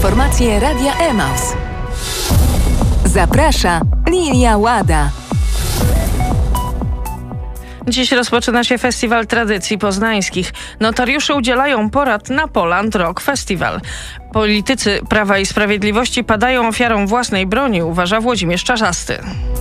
Informacje Radia Emaus. Zaprasza Lilia Łada. Dziś rozpoczyna się Festiwal Tradycji Poznańskich. Notariusze udzielają porad na Poland Rock Festival. Politycy Prawa i Sprawiedliwości padają ofiarą własnej broni, uważa Włodzimierz Czarzasty.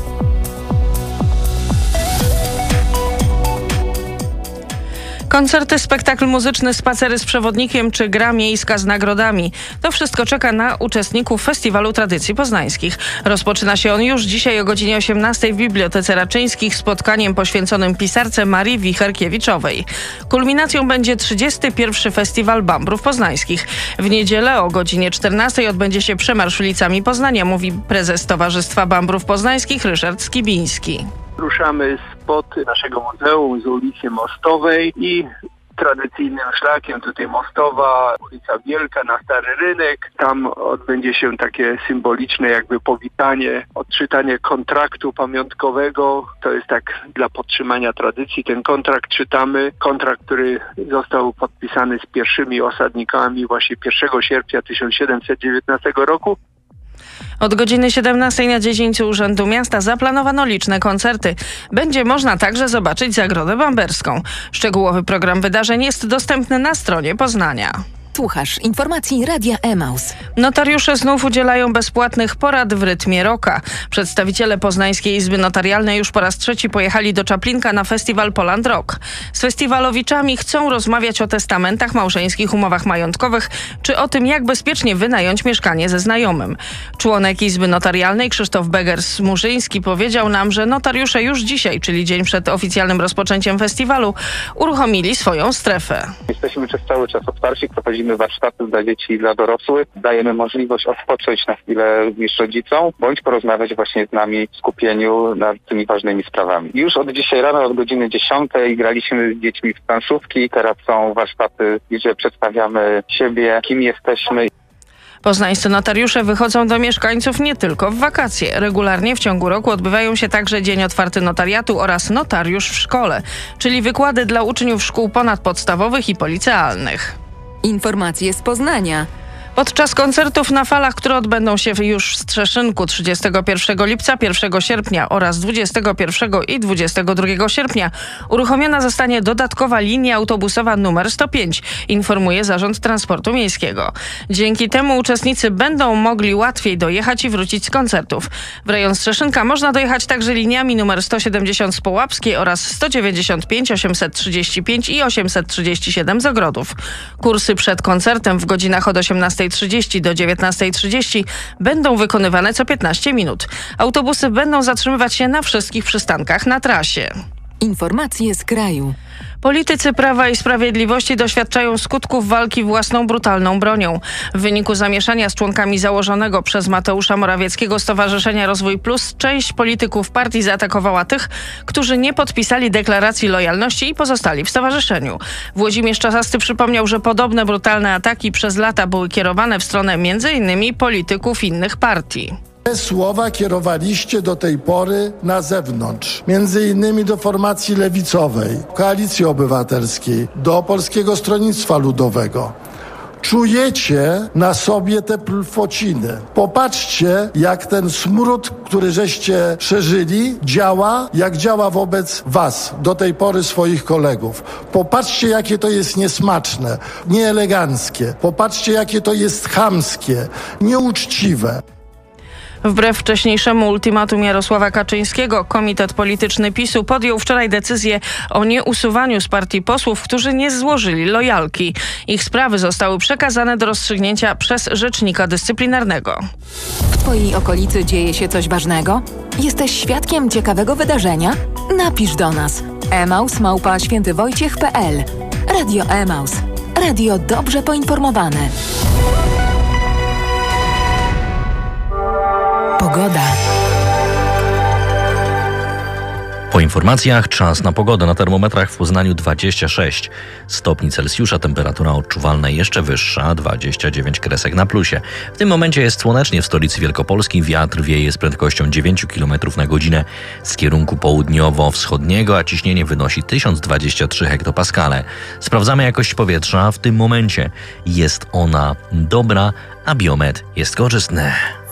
Koncerty, spektakl muzyczny, spacery z przewodnikiem czy gra miejska z nagrodami. To wszystko czeka na uczestników Festiwalu Tradycji Poznańskich. Rozpoczyna się on już dzisiaj o godzinie 18 w Bibliotece Raczyńskich spotkaniem poświęconym pisarce Marii Wicherkiewiczowej. Kulminacją będzie 31. Festiwal Bambrów Poznańskich. W niedzielę o godzinie 14 odbędzie się przemarsz ulicami Poznania, mówi prezes Towarzystwa Bambrów Poznańskich Ryszard Skibiński. Ruszamy spod naszego muzeum z ulicy Mostowej i tradycyjnym szlakiem tutaj Mostowa, ulica Wielka na Stary Rynek. Tam odbędzie się takie symboliczne jakby powitanie, odczytanie kontraktu pamiątkowego. To jest tak dla podtrzymania tradycji. Ten kontrakt czytamy. Kontrakt, który został podpisany z pierwszymi osadnikami właśnie 1 sierpnia 1719 roku. Od godziny 17 na dziedzińcu Urzędu Miasta zaplanowano liczne koncerty. Będzie można także zobaczyć Zagrodę Bamberską. Szczegółowy program wydarzeń jest dostępny na stronie Poznania. Słuchasz informacji Radia Emaus. Notariusze znów udzielają bezpłatnych porad w rytmie rocka. Przedstawiciele Poznańskiej Izby Notarialnej już po raz trzeci pojechali do Czaplinka na festiwal Poland Rock. Z festiwalowiczami chcą rozmawiać o testamentach, małżeńskich umowach majątkowych, czy o tym, jak bezpiecznie wynająć mieszkanie ze znajomym. Członek Izby Notarialnej Krzysztof Begers-Murzyński powiedział nam, że notariusze już dzisiaj, czyli dzień przed oficjalnym rozpoczęciem festiwalu, uruchomili swoją strefę. Jesteśmy przez cały czas otwarci, prowadzimy warsztaty dla dzieci i dla dorosłych. Dajemy możliwość odpocząć na chwilę z rodzicom, bądź porozmawiać właśnie z nami w skupieniu nad tymi ważnymi sprawami. Już od dzisiaj rano, od godziny 10 graliśmy z dziećmi w planszówki. Teraz są warsztaty, gdzie przedstawiamy siebie, kim jesteśmy. Poznańscy notariusze wychodzą do mieszkańców nie tylko w wakacje. Regularnie w ciągu roku odbywają się także Dzień Otwarty Notariatu oraz Notariusz w szkole, czyli wykłady dla uczniów szkół ponadpodstawowych i policealnych. Informacje z Poznania. Podczas koncertów na falach, które odbędą się już w Strzeszynku 31 lipca, 1 sierpnia oraz 21 i 22 sierpnia uruchomiona zostanie dodatkowa linia autobusowa numer 105, informuje Zarząd Transportu Miejskiego. Dzięki temu uczestnicy będą mogli łatwiej dojechać i wrócić z koncertów. W rejon Strzeszynka można dojechać także liniami numer 170 z Połapskiej oraz 195, 835 i 837 z Ogrodów. Kursy przed koncertem w godzinach od 18:30 do 19:30 będą wykonywane co 15 minut. Autobusy będą zatrzymywać się na wszystkich przystankach na trasie. Informacje z kraju. Politycy Prawa i Sprawiedliwości doświadczają skutków walki własną brutalną bronią. W wyniku zamieszania z członkami założonego przez Mateusza Morawieckiego Stowarzyszenia Rozwój Plus część polityków partii zaatakowała tych, którzy nie podpisali deklaracji lojalności i pozostali w stowarzyszeniu. Włodzimierz Czarzasty przypomniał, że podobne brutalne ataki przez lata były kierowane w stronę m.in. polityków innych partii. Te słowa kierowaliście do tej pory na zewnątrz, między innymi do formacji lewicowej, Koalicji Obywatelskiej, do Polskiego Stronnictwa Ludowego. Czujecie na sobie te plfociny. Popatrzcie, jak ten smród, który żeście szerzyli, działa, jak działa wobec was, do tej pory swoich kolegów. Popatrzcie, jakie to jest niesmaczne, nieeleganckie. Popatrzcie, jakie to jest chamskie, nieuczciwe. Wbrew wcześniejszemu ultimatum Jarosława Kaczyńskiego, Komitet Polityczny PiS-u podjął wczoraj decyzję o nieusuwaniu z partii posłów, którzy nie złożyli lojalki. Ich sprawy zostały przekazane do rozstrzygnięcia przez rzecznika dyscyplinarnego. W twojej okolicy dzieje się coś ważnego? Jesteś świadkiem ciekawego wydarzenia? Napisz do nas. emaus@świętywojciech.pl. Radio Emaus. Radio dobrze poinformowane. Pogoda. Po informacjach czas na pogodę. Na termometrach w Poznaniu 26 stopni Celsjusza, temperatura odczuwalna jeszcze wyższa, 29 kresek na plusie. W tym momencie jest słonecznie w stolicy Wielkopolski, wiatr wieje z prędkością 9 km na godzinę z kierunku południowo-wschodniego, a ciśnienie wynosi 1023 hektopaskale. Sprawdzamy jakość powietrza. W tym momencie jest ona dobra, a biometr jest korzystny.